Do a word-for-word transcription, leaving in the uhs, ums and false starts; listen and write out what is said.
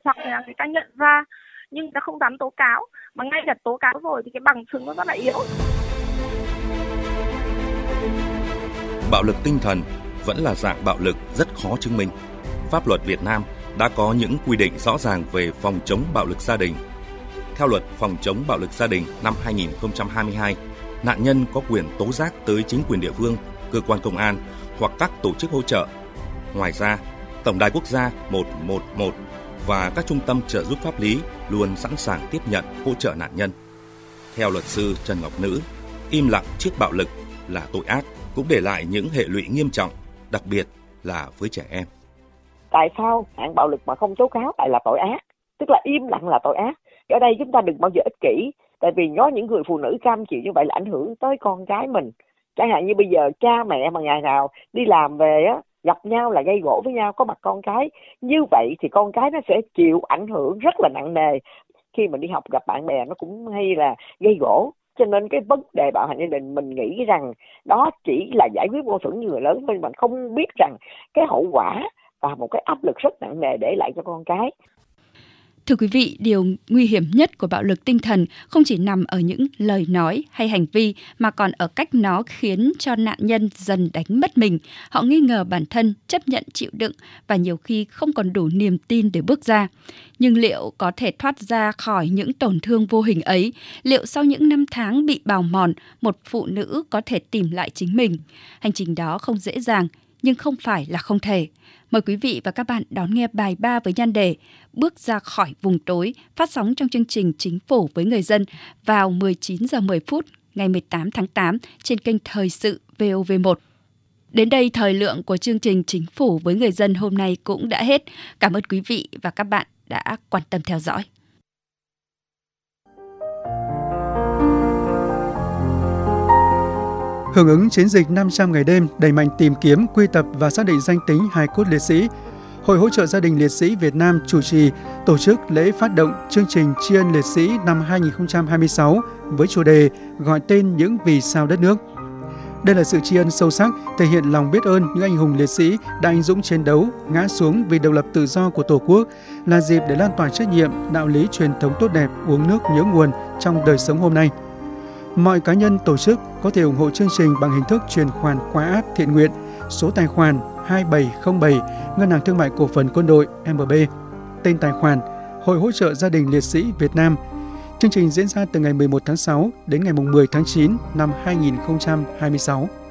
hoặc là người ta nhận ra nhưng người ta không dám tố cáo, mà ngay cả tố cáo rồi thì cái bằng chứng nó rất là yếu. Bạo lực tinh thần vẫn là dạng bạo lực rất khó chứng minh. Pháp luật Việt Nam đã có những quy định rõ ràng về phòng chống bạo lực gia đình. Theo luật phòng chống bạo lực gia đình năm hai nghìn không trăm hai mươi hai, nạn nhân có quyền tố giác tới chính quyền địa phương, cơ quan công an hoặc các tổ chức hỗ trợ. Ngoài ra, Tổng đài quốc gia một một một và các trung tâm trợ giúp pháp lý luôn sẵn sàng tiếp nhận hỗ trợ nạn nhân. Theo luật sư Trần Ngọc Nữ, im lặng trước bạo lực là tội ác, cũng để lại những hệ lụy nghiêm trọng, đặc biệt là với trẻ em. Tại sao hạng bạo lực mà không tố cáo lại là tội ác? Tức là im lặng là tội ác. Ở đây chúng ta đừng bao giờ ích kỷ, tại vì có những người phụ nữ cam chịu như vậy là ảnh hưởng tới con cái mình. Chẳng hạn như bây giờ cha mẹ mà ngày nào đi làm về á, gặp nhau là gây gổ với nhau, có mặt con cái. Như vậy thì con cái nó sẽ chịu ảnh hưởng rất là nặng nề. Khi mà đi học gặp bạn bè nó cũng hay là gây gổ. Cho nên cái vấn đề bạo hành gia đình mình nghĩ rằng đó chỉ là giải quyết mâu thuẫn như người lớn thôi, mình không biết rằng cái hậu quả và một cái áp lực rất nặng nề để lại cho con cái. Thưa quý vị, điều nguy hiểm nhất của bạo lực tinh thần không chỉ nằm ở những lời nói hay hành vi mà còn ở cách nó khiến cho nạn nhân dần đánh mất mình. Họ nghi ngờ bản thân, chấp nhận chịu đựng và nhiều khi không còn đủ niềm tin để bước ra. Nhưng liệu có thể thoát ra khỏi những tổn thương vô hình ấy? Liệu sau những năm tháng bị bào mòn, một phụ nữ có thể tìm lại chính mình? Hành trình đó không dễ dàng, nhưng không phải là không thể. Mời quý vị và các bạn đón nghe bài ba với nhan đề Bước ra khỏi vùng tối, phát sóng trong chương trình Chính phủ với người dân vào mười chín giờ mười phút ngày mười tám tháng tám trên kênh Thời sự vê o vê một. Đến đây, thời lượng của chương trình Chính phủ với người dân hôm nay cũng đã hết. Cảm ơn quý vị và các bạn đã quan tâm theo dõi. Hưởng ứng chiến dịch năm trăm ngày đêm đẩy mạnh tìm kiếm, quy tập và xác định danh tính hài cốt liệt sĩ, Hội hỗ trợ gia đình liệt sĩ Việt Nam chủ trì tổ chức lễ phát động chương trình tri ân liệt sĩ năm hai nghìn không trăm hai mươi sáu với chủ đề gọi tên những vì sao đất nước. Đây là sự tri ân sâu sắc, thể hiện lòng biết ơn những anh hùng liệt sĩ đã anh dũng chiến đấu, ngã xuống vì độc lập tự do của Tổ quốc, là dịp để lan tỏa trách nhiệm, đạo lý truyền thống tốt đẹp, uống nước nhớ nguồn trong đời sống hôm nay. Mọi cá nhân, tổ chức có thể ủng hộ chương trình bằng hình thức chuyển khoản qua app thiện nguyện, số tài khoản hai bảy không bảy, Ngân hàng Thương mại Cổ phần Quân đội em bê, tên tài khoản Hội hỗ trợ gia đình liệt sĩ Việt Nam. Chương trình diễn ra từ ngày mười một tháng sáu đến ngày mười tháng chín năm hai nghìn không trăm hai mươi sáu.